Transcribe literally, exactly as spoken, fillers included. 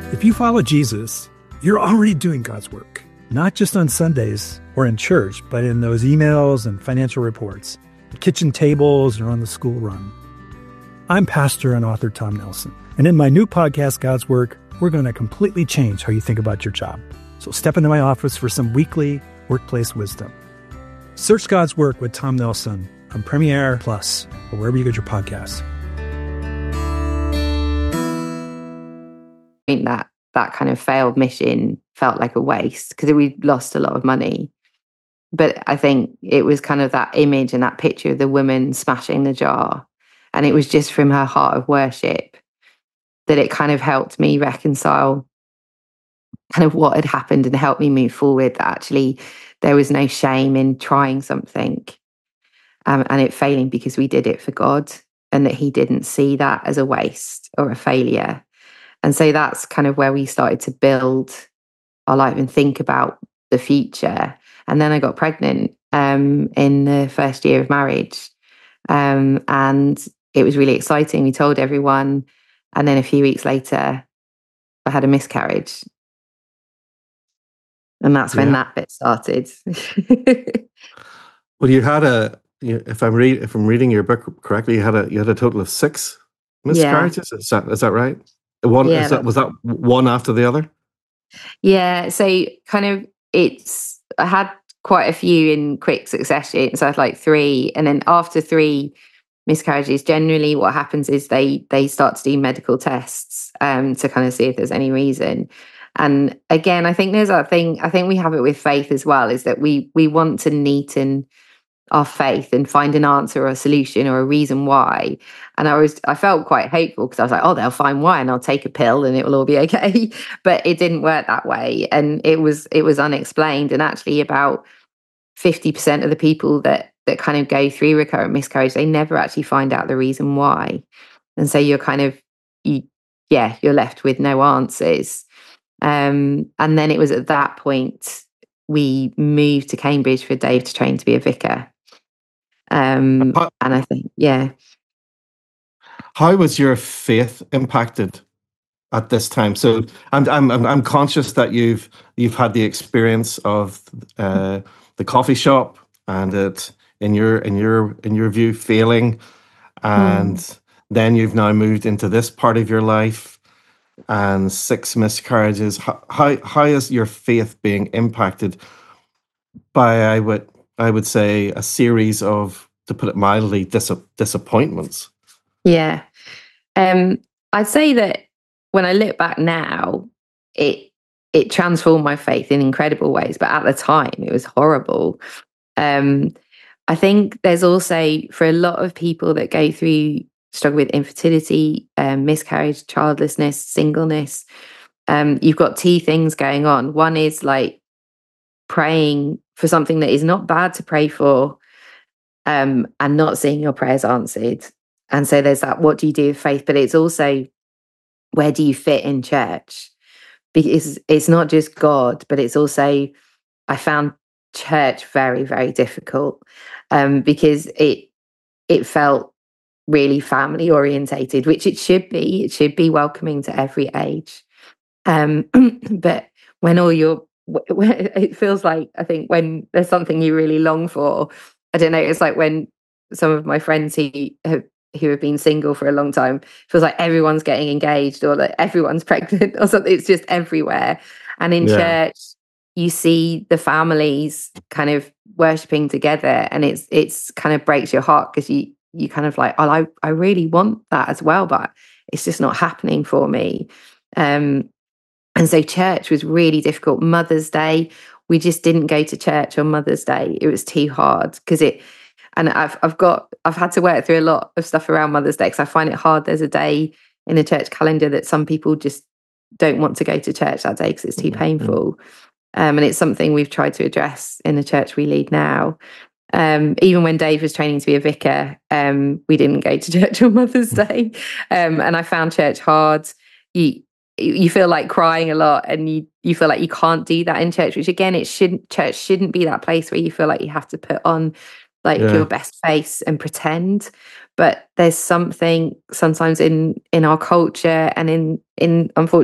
If you follow Jesus, you're already doing God's work, not just on Sundays or in church, but in those emails and financial reports, the kitchen tables, or on the school run. I'm pastor and author Tom Nelson, and in my new podcast, God's Work, we're going to completely change how you think about your job. So step into my office for some weekly workplace wisdom. Search God's Work with Tom Nelson on Premiere Plus or wherever you get your podcasts. I think that that kind of failed mission felt like a waste because we lost a lot of money. But I think it was kind of that image and that picture of the woman smashing the jar. And it was just from her heart of worship that it kind of helped me reconcile kind of what had happened and helped me move forward, that actually there was no shame in trying something um, and it failing because we did it for God, and that he didn't see that as a waste or a failure. And so that's kind of where we started to build our life and think about the future. And then I got pregnant um, in the first year of marriage. Um, and it was really exciting. We told everyone. And then a few weeks later, I had a miscarriage. And that's when Yeah. that bit started. Well, you had a, you- if I'm read, if I'm reading your book correctly, you had a, you had a total of six miscarriages. Is that, is that right? One, Yeah, is that, that's was that one after the other? Yeah, so kind of it's, I had quite a few in quick succession. So I had like three. And then after three miscarriages, generally what happens is they they start to do medical tests um, to kind of see if there's any reason. And again, I think there's that thing, I think we have it with faith as well, is that we we want to neaten our faith and find an answer or a solution or a reason why. And I was, I felt quite hopeful because I was like, oh, they'll find why and I'll take a pill and it will all be okay. But it didn't work that way. And it was, it was unexplained. And actually about fifty percent of the people that, that kind of go through recurrent miscarriage, they never actually find out the reason why. And so you're kind of, you, yeah, you're left with no answers. Um, and then it was at that point, we moved to Cambridge for Dave to train to be a vicar. Um, How, and I think, yeah. how was your faith impacted at this time? So I'm I'm I'm I'm conscious that you've you've had the experience of uh, the coffee shop and it in your in your in your view failing, and Mm. then you've now moved into this part of your life and six miscarriages. How how, how is your faith being impacted by, I would I would say, a series of, to put it mildly, dis- disappointments? Yeah. Um, I'd say that when I look back now, it it transformed my faith in incredible ways. But at the time, it was horrible. Um, I think there's also, for a lot of people that go through, struggle with infertility, um, miscarriage, childlessness, singleness, um, you've got two things going on. One is like praying for something that is not bad to pray for, um, and not seeing your prayers answered. And so there's that, what do you do with faith? But it's also, where do you fit in church? Because it's not just God, but it's also, I found church very, very difficult um, because it it felt really family orientated, which it should be. It should be welcoming to every age. Um, but when all your, it feels like, I think when there's something you really long for, I don't know, it's like when some of my friends who have who have been single for a long time, feels like everyone's getting engaged or that everyone's pregnant or something. It's just everywhere. And in Yeah. church, you see the families kind of worshipping together, and it's it's kind of breaks your heart because you you kind of like, oh, I, I really want that as well, but it's just not happening for me. Um, and so church was really difficult. Mother's Day, we just didn't go to church on Mother's Day. It was too hard because it, and I've I've got I've had to work through a lot of stuff around Mother's Day because I find it hard. There's a day in the church calendar that some people just don't want to go to church that day because it's too Mhm. painful. Um, and it's something we've tried to address in the church we lead now. Um, even when Dave was training to be a vicar, um, we didn't go to church on Mother's Day. Um, and I found church hard. You you feel like crying a lot, and you you feel like you can't do that in church, which again, it shouldn't, church shouldn't be that place where you feel like you have to put on like Yeah. your best face and pretend. But there's something sometimes in in our culture and in in unfortunately